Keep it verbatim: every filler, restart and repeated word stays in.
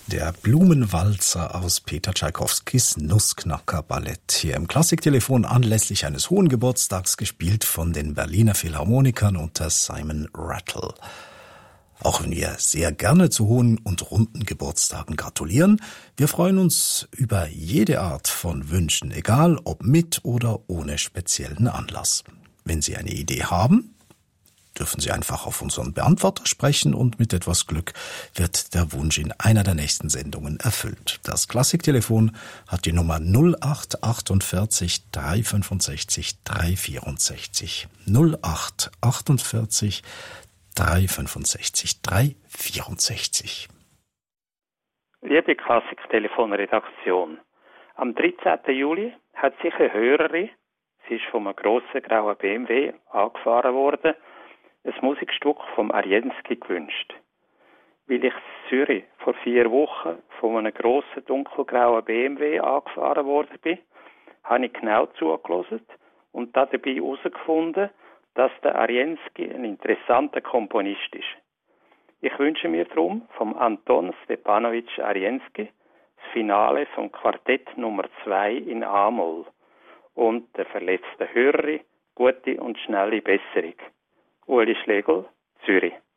Der Blumenwalzer aus Peter Tschaikowskis Nussknacker-Ballett. Hier im Klassiktelefon anlässlich eines hohen Geburtstags, gespielt von den Berliner Philharmonikern unter Simon Rattle. Auch wenn wir sehr gerne zu hohen und runden Geburtstagen gratulieren, wir freuen uns über jede Art von Wünschen, egal ob mit oder ohne speziellen Anlass. Wenn Sie eine Idee haben, dürfen Sie einfach auf unseren Beantworter sprechen und mit etwas Glück wird der Wunsch in einer der nächsten Sendungen erfüllt. Das Klassiktelefon hat die Nummer null acht achtundvierzig drei fünfundsechzig drei vierundsechzig. null acht achtundvierzig drei fünfundsechzig drei vierundsechzig. Liebe Klassik-Telefonredaktion, am dreizehnten Juli hat sich eine Hörerin, sie ist von einem grossen grauen B M W angefahren worden, ein Musikstück vom Ariensky gewünscht. Weil ich in Zürich vor vier Wochen von einem grossen dunkelgrauen B M W angefahren worden bin, habe ich genau zugehört und dabei herausgefunden, dass der Ariensky ein interessanter Komponist ist. Ich wünsche mir darum vom Anton Stepanowitsch Ariensky das Finale vom Quartett Nummer zwei in A-Moll und der verletzten Hörerin gute und schnelle Besserung. Uli Schlegel, Zürich.